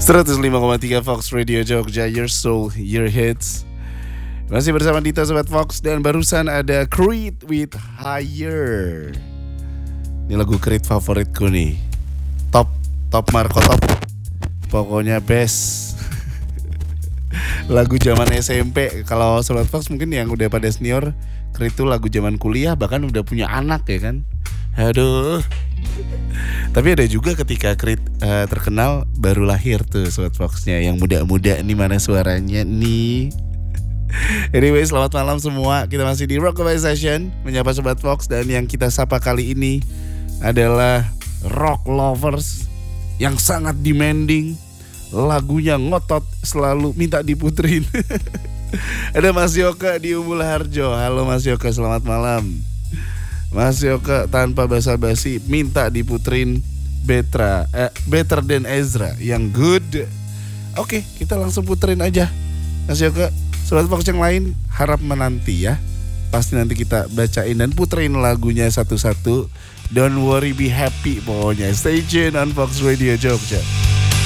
105,3 Fox Radio Jogja, Your Soul, Your Hits. Masih bersama Dito Sobat Fox. Dan barusan ada Creed with Higher. Ini lagu Creed favoritku nih. Top Marco top. Pokoknya best. Lagu zaman SMP. Kalau Sobat Fox mungkin yang udah pada senior, Creed itu lagu zaman kuliah, bahkan udah punya anak ya kan. Aduh. Tapi ada juga ketika Creed terkenal baru lahir tuh Sobat Fox-nya. Yang muda-muda nih, mana suaranya nih. Anyway, selamat malam semua. Kita masih di Rockaway Session, menyapa Sobat Fox. Dan yang kita sapa kali ini adalah rock lovers yang sangat demanding. Lagunya ngotot, selalu minta diputerin. Ada Mas Yoka di Umbul Harjo. Halo Mas Yoka, selamat malam. Mas Yoka tanpa basa-basi minta diputerin Better Than Ezra yang good. Oke, kita langsung puterin aja Mas Yoka. Sobat Fox yang lain harap menanti ya. Pasti nanti kita bacain dan puterin lagunya satu-satu. Don't worry, be happy pokoknya. Stay tune on Fox Radio Jogja.